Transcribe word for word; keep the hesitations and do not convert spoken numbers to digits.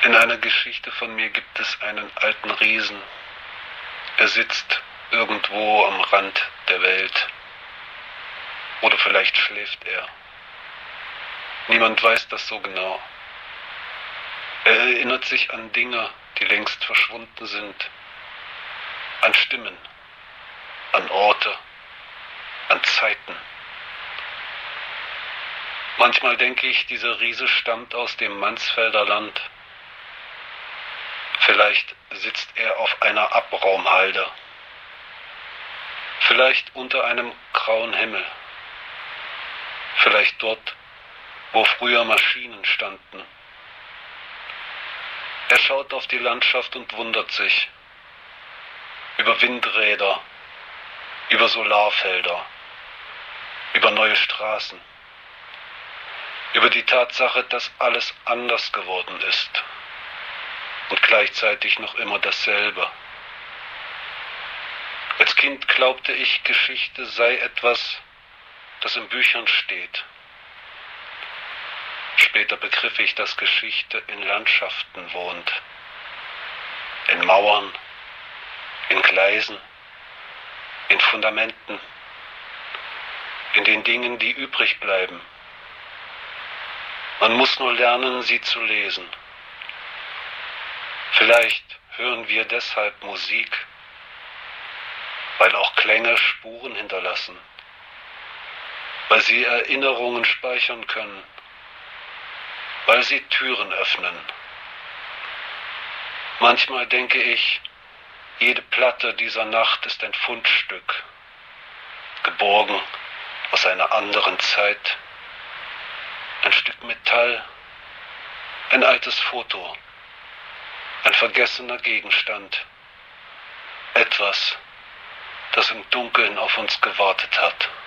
In einer Geschichte von mir gibt es einen alten Riesen. Er sitzt irgendwo am Rand der Welt. Oder vielleicht schläft er. Niemand weiß das so genau. Er erinnert sich an Dinge, die längst verschwunden sind. An Stimmen, an Orte, an Zeiten. Manchmal denke ich, dieser Riese stammt aus dem Mansfelder Land. Vielleicht sitzt er auf einer Abraumhalde. Vielleicht unter einem grauen Himmel. Vielleicht dort, wo früher Maschinen standen. Er schaut auf die Landschaft und wundert sich. Über Windräder, über Solarfelder, über neue Straßen. Über die Tatsache, dass alles anders geworden ist. Und gleichzeitig noch immer dasselbe. Als Kind glaubte ich, Geschichte sei etwas, das in Büchern steht. Später begriff ich, dass Geschichte in Landschaften wohnt. In Mauern, in Gleisen, in Fundamenten, in den Dingen, die übrig bleiben. Man muss nur lernen, sie zu lesen. Vielleicht hören wir deshalb Musik, weil auch Klänge Spuren hinterlassen, weil sie Erinnerungen speichern können, weil sie Türen öffnen. Manchmal denke ich, jede Platte dieser Nacht ist ein Fundstück, geborgen aus einer anderen Zeit, ein Stück Metall, ein altes Foto, ein vergessener Gegenstand, etwas, das im Dunkeln auf uns gewartet hat.